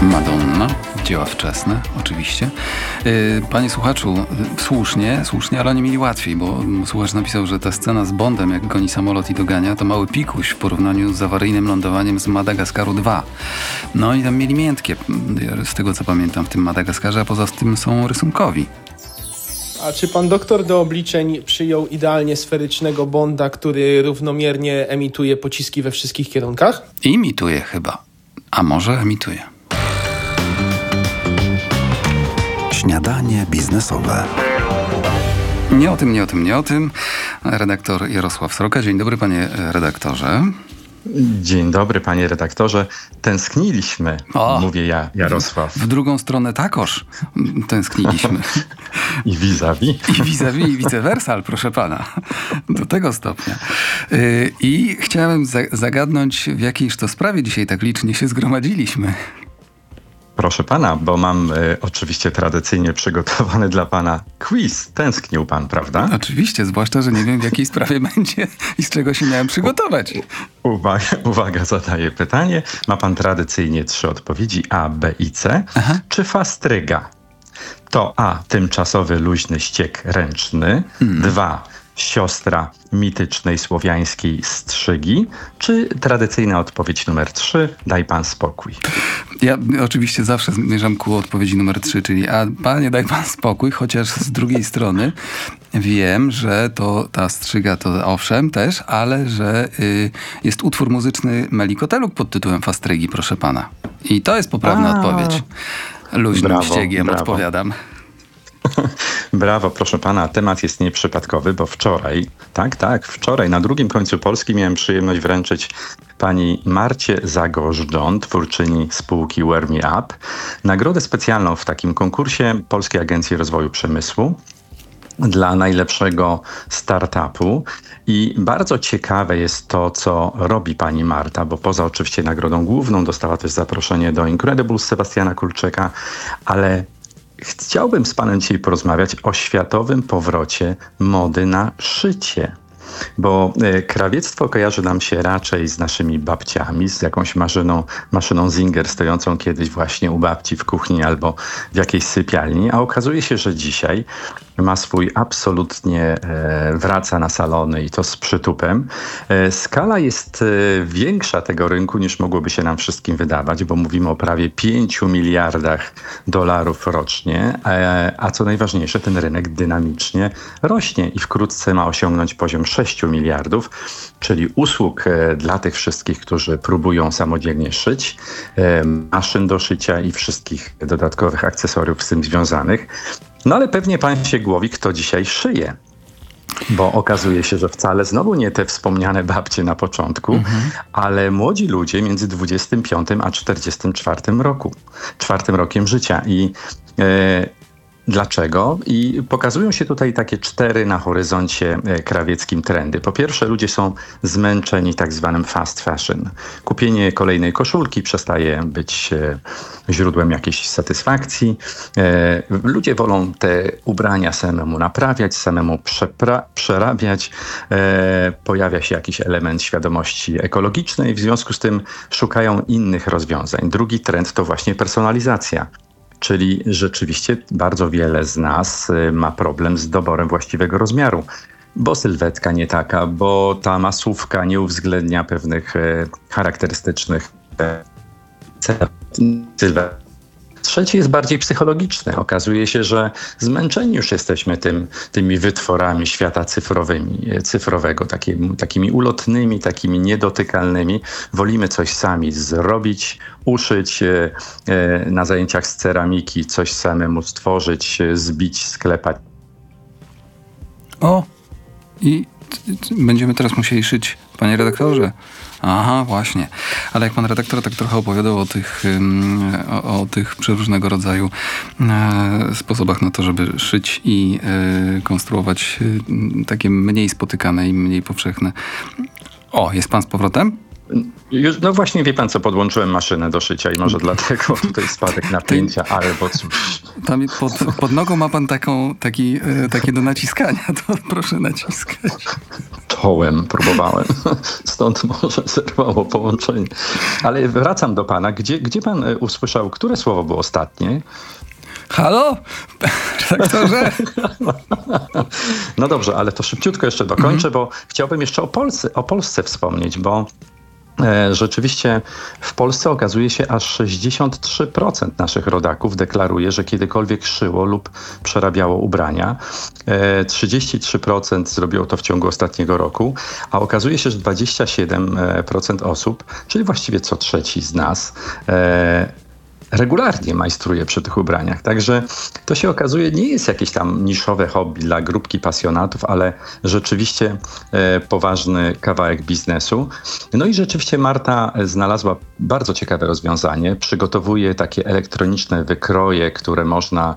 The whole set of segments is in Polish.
Madonna, dzieła wczesne, oczywiście. Panie słuchaczu, słusznie, ale oni mieli łatwiej, bo słuchacz napisał, że ta scena z Bondem, jak goni samolot i dogania, to mały pikuś w porównaniu z awaryjnym lądowaniem z Madagaskaru 2. No i tam mieli miętkie, z tego co pamiętam, w tym Madagaskarze, a poza tym są rysunkowi. A czy pan doktor do obliczeń przyjął idealnie sferycznego Bonda, który równomiernie emituje pociski we wszystkich kierunkach? Imituje chyba, a może emituje. Śniadanie biznesowe. Nie o tym. Redaktor Jarosław Sroka. Dzień dobry, panie redaktorze. Dzień dobry, panie redaktorze. Tęskniliśmy, mówię ja, Jarosław. W drugą stronę takoż tęskniliśmy. I vis-a-vis. I vis-a-vis, i vice versa, proszę pana. Do tego stopnia. I chciałem zagadnąć, w jakiejż to sprawie dzisiaj tak licznie się zgromadziliśmy. Proszę pana, bo mam oczywiście tradycyjnie przygotowany dla pana quiz. Tęsknił pan, prawda? Oczywiście, zwłaszcza, że nie wiem, w jakiej sprawie będzie i z czego się miałem przygotować. Uwaga, zadaję pytanie. Ma pan tradycyjnie 3 odpowiedzi A, B i C. Aha. Czy fastryga to A, tymczasowy luźny ściek ręczny, 2, siostra mitycznej słowiańskiej strzygi, czy tradycyjna odpowiedź numer 3, daj pan spokój? Ja oczywiście zawsze zmierzam ku odpowiedzi numer 3, czyli panie, daj pan spokój, chociaż z drugiej strony wiem, że to ta strzyga to owszem też, ale że jest utwór muzyczny Meliko Teluk pod tytułem Fastrygi, proszę pana. I to jest poprawna odpowiedź. Luźnym ściegiem odpowiadam. Brawo, proszę pana. Temat jest nieprzypadkowy, bo wczoraj, wczoraj na drugim końcu Polski miałem przyjemność wręczyć pani Marcie Zagorzdzon, twórczyni spółki Wear Me Up, nagrodę specjalną w takim konkursie Polskiej Agencji Rozwoju Przemysłu dla najlepszego startupu. I bardzo ciekawe jest to, co robi pani Marta, bo poza oczywiście nagrodą główną dostała też zaproszenie do Incredibles Sebastiana Kulczyka, ale chciałbym z panem dzisiaj porozmawiać o światowym powrocie mody na szycie. Bo krawiectwo kojarzy nam się raczej z naszymi babciami, z jakąś maszyną Singer stojącą kiedyś właśnie u babci w kuchni albo w jakiejś sypialni, a okazuje się, że dzisiaj ma swój absolutnie, wraca na salony i to z przytupem. Skala jest większa tego rynku niż mogłoby się nam wszystkim wydawać, bo mówimy o prawie 5 miliardach dolarów rocznie, a co najważniejsze, ten rynek dynamicznie rośnie i wkrótce ma osiągnąć poziom 6 miliardów, czyli usług dla tych wszystkich, którzy próbują samodzielnie szyć, maszyn do szycia i wszystkich dodatkowych akcesoriów z tym związanych. No ale pewnie pan się głowi, kto dzisiaj szyje. Bo okazuje się, że wcale znowu nie te wspomniane babcie na początku, ale młodzi ludzie między 25 a 44 rokiem życia. I dlaczego? I pokazują się tutaj takie 4 na horyzoncie krawieckim trendy. Po pierwsze, ludzie są zmęczeni tak zwanym fast fashion. Kupienie kolejnej koszulki przestaje być źródłem jakiejś satysfakcji. Ludzie wolą te ubrania samemu naprawiać, samemu przerabiać. Pojawia się jakiś element świadomości ekologicznej, w związku z tym szukają innych rozwiązań. Drugi trend to właśnie personalizacja. Czyli rzeczywiście bardzo wiele z nas ma problem z doborem właściwego rozmiaru, bo sylwetka nie taka, bo ta masówka nie uwzględnia pewnych charakterystycznych sylwetek. Trzeci jest bardziej psychologiczny. Okazuje się, że zmęczeni już jesteśmy tymi wytworami świata cyfrowego, takimi ulotnymi, takimi niedotykalnymi. Wolimy coś sami zrobić, uszyć na zajęciach z ceramiki, coś samemu stworzyć, zbić, sklepać. I będziemy teraz musieli szyć, panie redaktorze. Aha, właśnie. Ale jak pan redaktor tak trochę opowiadał o tych przeróżnego rodzaju sposobach na to, żeby szyć i konstruować takie mniej spotykane i mniej powszechne. Jest pan z powrotem? No właśnie, wie pan co, podłączyłem maszynę do szycia i może dlatego tutaj spadek napięcia, albo cóż. Tam pod nogą ma pan takie do naciskania, to proszę naciskać. hołem próbowałem. Stąd może zerwało połączenie. Ale wracam do pana. Gdzie pan usłyszał, które słowo było ostatnie? Halo? Redaktorze? No dobrze, ale to szybciutko jeszcze dokończę, bo chciałbym jeszcze o Polsce wspomnieć, bo rzeczywiście w Polsce okazuje się aż 63% naszych rodaków deklaruje, że kiedykolwiek szyło lub przerabiało ubrania. 33% zrobiło to w ciągu ostatniego roku, a okazuje się, że 27% osób, czyli właściwie co trzeci z nas, regularnie majstruje przy tych ubraniach. Także to się okazuje, nie jest jakieś tam niszowe hobby dla grupki pasjonatów, ale rzeczywiście poważny kawałek biznesu. No i rzeczywiście Marta znalazła bardzo ciekawe rozwiązanie. Przygotowuje takie elektroniczne wykroje, które można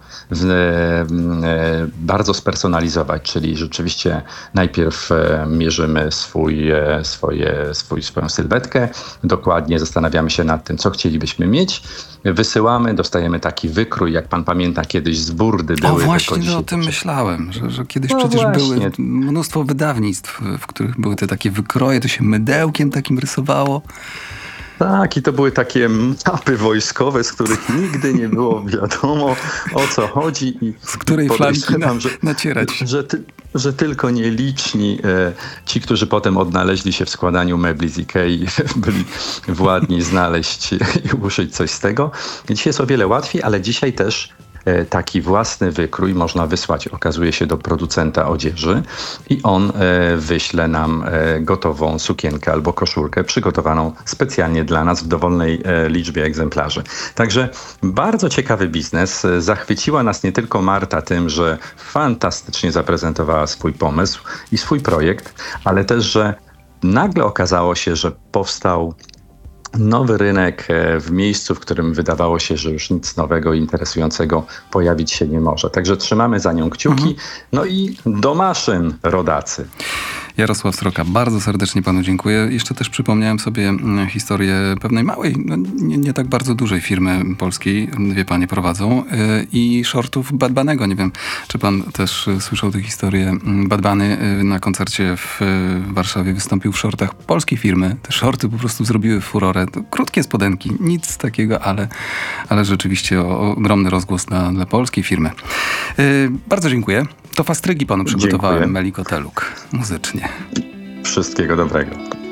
bardzo spersonalizować, czyli rzeczywiście najpierw mierzymy swoją sylwetkę, dokładnie zastanawiamy się nad tym, co chcielibyśmy mieć, wysyłamy, dostajemy taki wykrój, jak pan pamięta, kiedyś z Burdy były. O właśnie, o tym myślałem, że kiedyś przecież było mnóstwo wydawnictw, w których były te takie wykroje, to się mydełkiem takim rysowało. Tak, i to były takie mapy wojskowe, z których nigdy nie było wiadomo, o co chodzi. I z której flanki nacierać. Że tylko nieliczni ci, którzy potem odnaleźli się w składaniu mebli z Ikei, byli władni znaleźć i uszyć coś z tego. Dzisiaj jest o wiele łatwiej, ale dzisiaj też taki własny wykrój można wysłać, okazuje się, do producenta odzieży i on wyśle nam gotową sukienkę albo koszulkę przygotowaną specjalnie dla nas w dowolnej liczbie egzemplarzy. Także bardzo ciekawy biznes. Zachwyciła nas nie tylko Marta tym, że fantastycznie zaprezentowała swój pomysł i swój projekt, ale też, że nagle okazało się, że powstał nowy rynek w miejscu, w którym wydawało się, że już nic nowego i interesującego pojawić się nie może. Także trzymamy za nią kciuki. No i do maszyn, rodacy. Jarosław Sroka, bardzo serdecznie panu dziękuję. Jeszcze też przypomniałem sobie historię pewnej małej, nie tak bardzo dużej firmy polskiej, dwie panie prowadzą, i shortów Bad Bunny'ego. Nie wiem, czy pan też słyszał tę historię. Bad Bunny na koncercie w Warszawie wystąpił w shortach polskiej firmy. Te shorty po prostu zrobiły furorę. To krótkie spodenki, nic takiego, ale rzeczywiście ogromny rozgłos dla polskiej firmy. Bardzo dziękuję. To fastrygi panu przygotowałem, Meliko Teluk, muzycznie. Wszystkiego dobrego.